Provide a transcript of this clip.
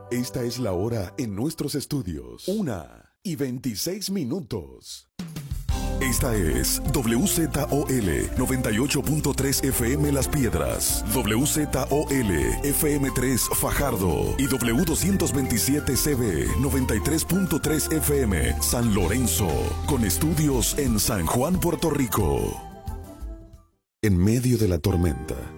Esta es la hora en nuestros estudios. 1:26. Esta es WZOL 98.3 FM Las Piedras, WZOL FM3 Fajardo y W227CB 93.3 FM San Lorenzo, con estudios en San Juan, Puerto Rico. En medio de la tormenta,